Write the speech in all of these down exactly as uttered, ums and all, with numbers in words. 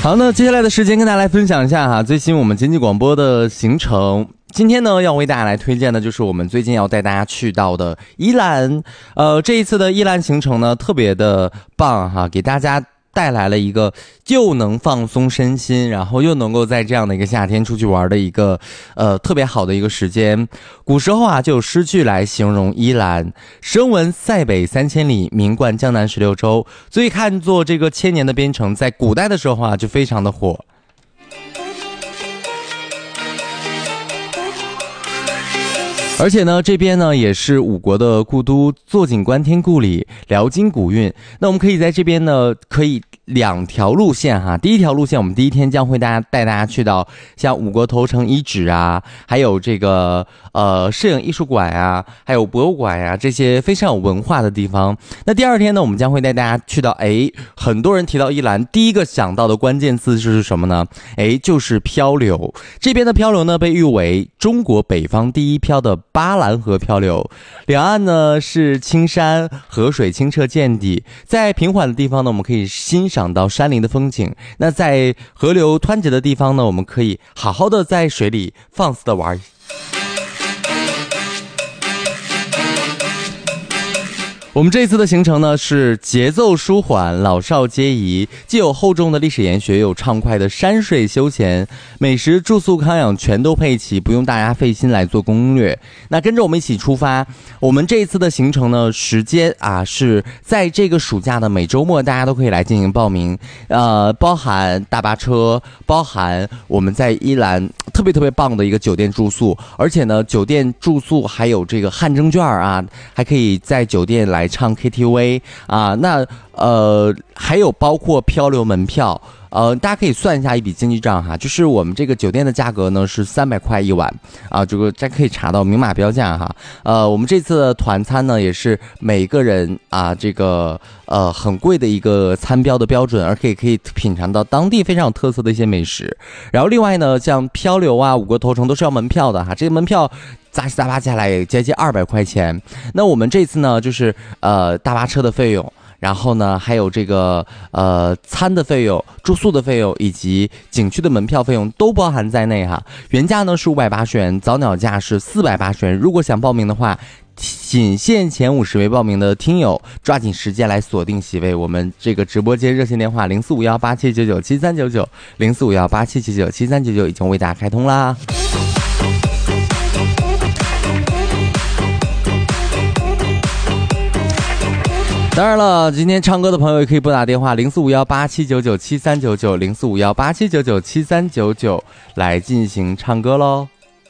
好，那接下来的时间跟大家来分享一下哈，最新我们经济广播的行程。今天呢，要为大家来推荐的就是我们最近要带大家去到的宜兰。呃，这一次的宜兰行程呢，特别的棒哈，给大家带来了一个又能放松身心，然后又能够在这样的一个夏天出去玩的一个呃特别好的一个时间。古时候啊，就有诗句来形容宜兰：声闻塞北三千里，名冠江南十六州。所以看作这个千年的边城，在古代的时候啊，就非常的火。而且呢，这边呢也是五国的故都，坐井观天故里，辽金古韵。那我们可以在这边呢，可以两条路线哈。第一条路线，我们第一天将会大家带大家去到像五国头城遗址啊，还有这个呃摄影艺术馆啊，还有博物馆呀、啊、这些非常有文化的地方。那第二天呢，我们将会带大家去到哎，很多人提到宜兰，第一个想到的关键字是什么呢？哎，就是漂流。这边的漂流呢，被誉为中国北方第一漂的巴兰河漂流，两岸呢是青山，河水清澈见底，在平缓的地方呢，我们可以欣赏到山林的风景；那在河流湍急的地方呢，我们可以好好的在水里放肆的玩。我们这一次的行程呢是节奏舒缓，老少皆宜，既有厚重的历史研学，又有畅快的山水休闲，美食住宿康养全都配齐，不用大家费心来做攻略。那跟着我们一起出发，我们这一次的行程呢，时间啊是在这个暑假的每周末，大家都可以来进行报名，呃，包含大巴车，包含我们在宜兰特别特别棒的一个酒店住宿，而且呢，酒店住宿还有这个汗蒸券啊，还可以在酒店来唱 K T V 啊，那呃还有包括漂流门票，呃大家可以算一下一笔经济账哈，就是我们这个酒店的价格呢是三百块一晚啊，这个大家可以查到明码标价哈。呃，我们这次的团餐呢也是每个人啊这个呃很贵的一个餐标的标准，而且可以品尝到当地非常有特色的一些美食。然后另外呢，像漂流啊、五国头城都是要门票的哈，这些门票杂七杂八加来也接近二百块钱。那我们这次呢，就是呃大巴车的费用，然后呢还有这个呃餐的费用、住宿的费用以及景区的门票费用都包含在内哈。原价呢是五百八十元，早鸟价是四百八十元。如果想报名的话，仅限前五十位报名的听友，抓紧时间来锁定席位。我们这个直播间热线电话零四五幺八七九九七三九九零四五幺八七九九七三九九已经为大家开通啦。当然了，今天唱歌的朋友也可以拨打电话零四五幺八七九九七三九九零四五幺八七九九七三九九来进行唱歌喽。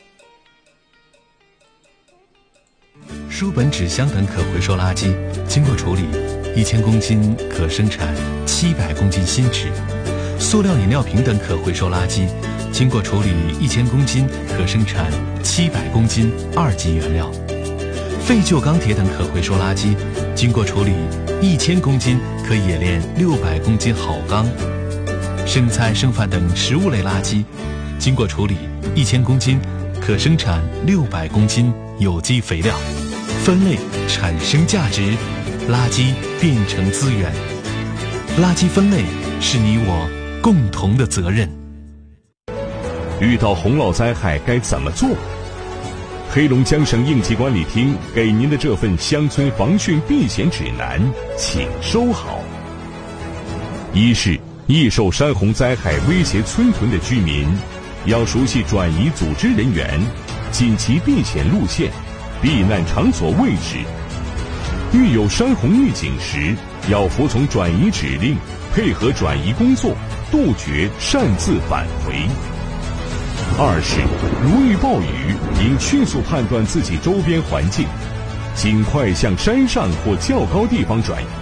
书本、纸箱等可回收垃圾经过处理，一千公斤可生产七百公斤新纸；塑料饮料瓶等可回收垃圾经过处理，一千公斤可生产七百公斤二级原料；废旧钢铁等可回收垃圾经过处理，一千公斤可冶炼六百公斤好钢；剩菜剩饭等食物类垃圾经过处理，一千公斤可生产六百公斤有机肥料。分类产生价值，垃圾变成资源。垃圾分类是你我共同的责任。 遇到洪涝灾害该怎么做？黑龙江省应急管理厅给您的这份乡村防汛避险指南，请收好。一是易受山洪灾害威胁村屯的居民，要熟悉转移组织人员、紧急避险路线、避难场所位置。遇有山洪预警时，要服从转移指令，配合转移工作，杜绝擅自返回。二是如遇暴雨，应迅速判断自己周边环境，尽快向山上或较高地方转移。